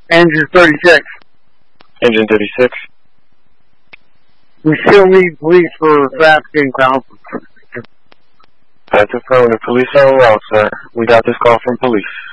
Engine 36. Engine 36. We still need police for trafficking conference. That's affirmative. Police are on route, sir. We got this call from police.